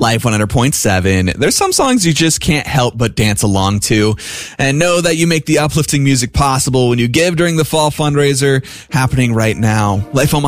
Life 100.7. There's some songs you just can't help but dance along to. And know that you make the uplifting music possible when you give during the fall fundraiser happening right now. Life